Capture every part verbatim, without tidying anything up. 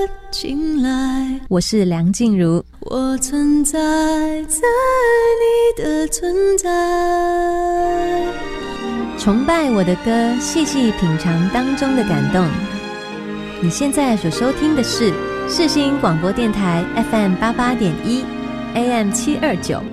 醒来， 我是梁静茹， 我存在在你的存在， 崇拜我的歌，细细品尝当中的感动。你现在所收听的是世新广播电台 F M 八八点一 A M 七二九。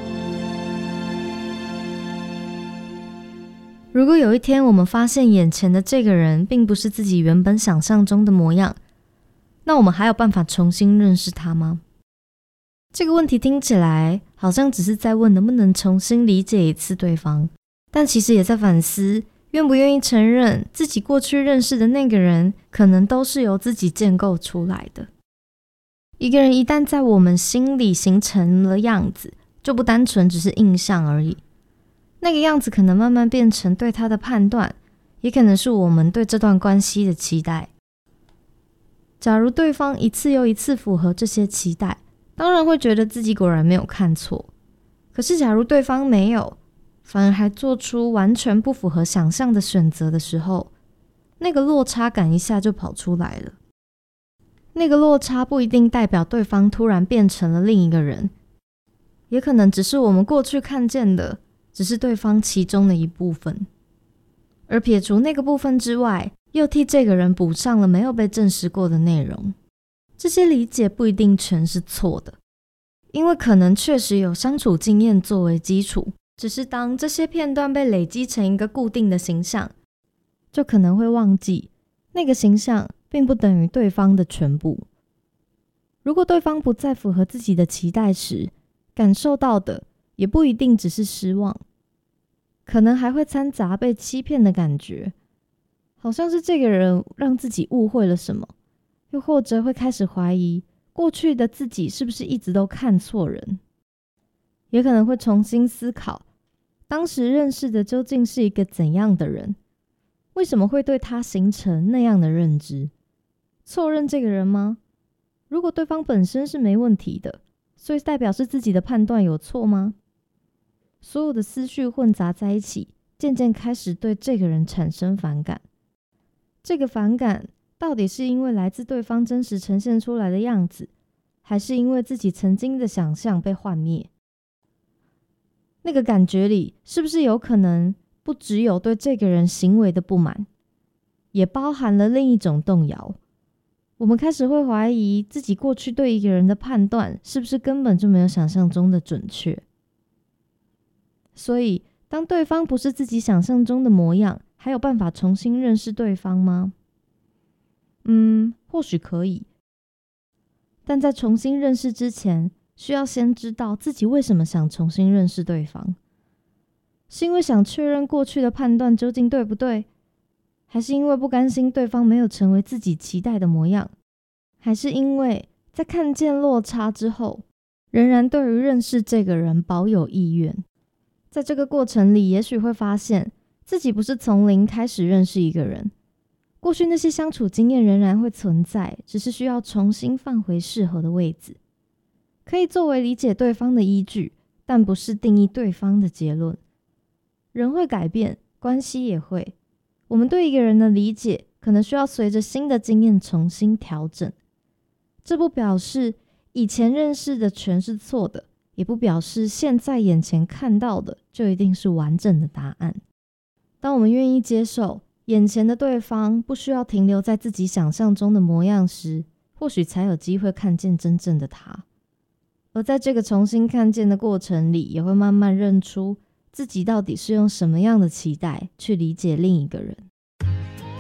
如果有一天我们发现眼前的这个人并不是自己原本想象中的模样，那我们还有办法重新认识他吗？这个问题听起来好像只是在问能不能重新理解一次对方，但其实也在反思愿不愿意承认自己过去认识的那个人可能都是由自己建构出来的。一个人一旦在我们心里形成了样子，就不单纯只是印象而已，那个样子可能慢慢变成对他的判断，也可能是我们对这段关系的期待。假如对方一次又一次符合这些期待，当然会觉得自己果然没有看错。可是假如对方没有，反而还做出完全不符合想象的选择的时候，那个落差感一下就跑出来了。那个落差不一定代表对方突然变成了另一个人，也可能只是我们过去看见的只是对方其中的一部分，而撇除那个部分之外，又替这个人补上了没有被证实过的内容。这些理解不一定全是错的，因为可能确实有相处经验作为基础，只是当这些片段被累积成一个固定的形象，就可能会忘记那个形象并不等于对方的全部。如果对方不再符合自己的期待时，感受到的也不一定只是失望，可能还会掺杂被欺骗的感觉，好像是这个人让自己误会了什么，又或者会开始怀疑过去的自己是不是一直都看错人，也可能会重新思考当时认识的究竟是一个怎样的人，为什么会对他形成那样的认知？错认这个人吗？如果对方本身是没问题的，所以代表是自己的判断有错吗？所有的思绪混杂在一起，渐渐开始对这个人产生反感。这个反感到底是因为来自对方真实呈现出来的样子，还是因为自己曾经的想象被幻灭？那个感觉里是不是有可能不只有对这个人行为的不满，也包含了另一种动摇？我们开始会怀疑自己过去对一个人的判断是不是根本就没有想象中的准确。所以当对方不是自己想象中的模样，还有办法重新认识对方吗？嗯，或许可以，但在重新认识之前，需要先知道自己为什么想重新认识对方。是因为想确认过去的判断究竟对不对？还是因为不甘心对方没有成为自己期待的模样？还是因为在看见落差之后，仍然对于认识这个人保有意愿？在这个过程里，也许会发现自己不是从零开始认识一个人，过去那些相处经验仍然会存在，只是需要重新放回适合的位置，可以作为理解对方的依据，但不是定义对方的结论。人会改变，关系也会，我们对一个人的理解可能需要随着新的经验重新调整。这不表示以前认识的全是错的，也不表示现在眼前看到的就一定是完整的答案。当我们愿意接受眼前的对方不需要停留在自己想象中的模样时，或许才有机会看见真正的他。而在这个重新看见的过程里，也会慢慢认出自己到底是用什么样的期待去理解另一个人。